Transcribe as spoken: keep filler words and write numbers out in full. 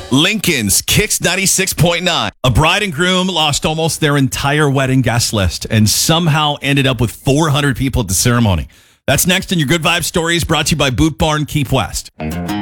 Lincoln's Kicks ninety-six point nine. A bride and groom lost almost their entire wedding guest list and somehow ended up with four hundred people at the ceremony. That's next in your Good Vibe Stories, brought to you by Boot Barn Keep West.